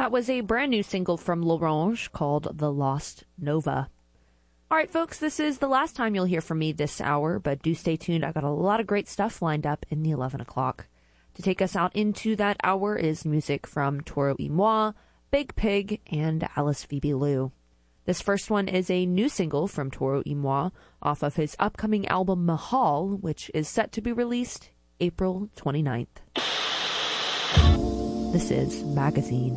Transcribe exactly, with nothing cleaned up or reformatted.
that was a brand new single from L'Orange called The Lost Nova. All right, folks, this is the last time you'll hear from me this hour, but do stay tuned. I've got a lot of great stuff lined up in the eleven o'clock. To take us out into that hour is music from Toro y Moi, Big Pig, and Alice Phoebe Lou. This first one is a new single from Toro y Moi off of his upcoming album Mahal, which is set to be released April twenty-ninth. This is Magazine.